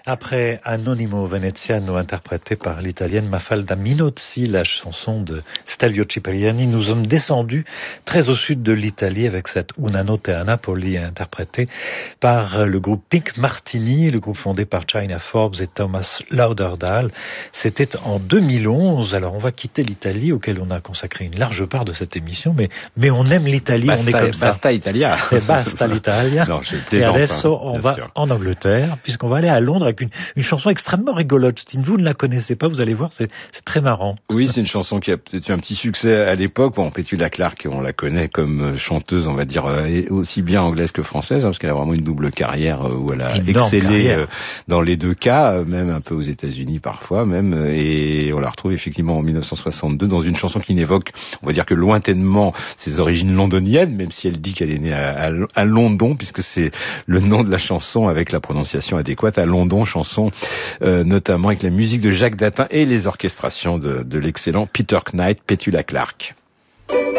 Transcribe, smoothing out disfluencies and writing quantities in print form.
Après Anonimo Veneziano, interprété par l'italienne Mafalda Minozzi, la chanson de Stelvio Cipriani, nous sommes descendus très au sud de l'Italie avec cette Una notte a Napoli, interprétée par le groupe Pink Martini, le groupe fondé par China Forbes et Thomas Lauderdale. C'était en 2011. Alors on va quitter l'Italie, auquel on a consacré une large part de cette émission, mais on aime l'Italie, on est comme ça. Basta Italia. Basta l'Italia. Non, je et plaisante, adesso on va en Angleterre, puisqu'on va aller à Londres avec une chanson extrêmement rigolote. Si vous ne la connaissez pas, vous allez voir, c'est très marrant. Oui, c'est une chanson qui a peut-être eu un petit succès à l'époque. Bon, Petula Clark, on la connaît comme chanteuse, on va dire, aussi bien anglaise que française, parce qu'elle a vraiment une double carrière où elle a excellé dans les deux cas, même un peu aux États-Unis parfois même, et on la retrouve effectivement en 1962 dans une chanson qui n'évoque, on va dire que lointainement, ses origines londoniennes, même si elle dit qu'elle est née à London, puisque c'est le nom de la chanson avec la prononciation adéquate, à London, chanson notamment avec la musique de Jacques Datin et les orchestrations de l'excellent Peter Knight, Petula Clark.